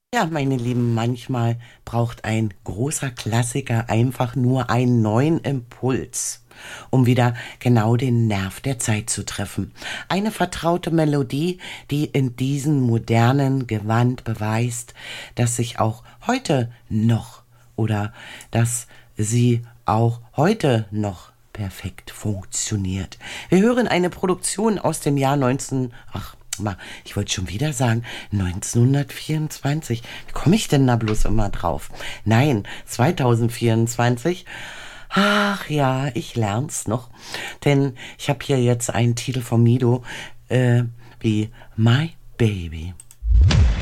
Ja, meine Lieben, manchmal braucht ein großer Klassiker einfach nur einen neuen Impuls, um wieder genau den Nerv der Zeit zu treffen. Eine vertraute Melodie, die in diesem modernen Gewand beweist, dass sich auch heute noch oder dass sie auch heute noch perfekt funktioniert. Wir hören eine Produktion aus dem Jahr 19, ich wollte schon wieder sagen, 1924. Wie komme ich denn da bloß immer drauf? Nein, 2024. Ach ja, ich lern's noch. Denn ich habe hier jetzt einen Titel von Mido, wie My Baby.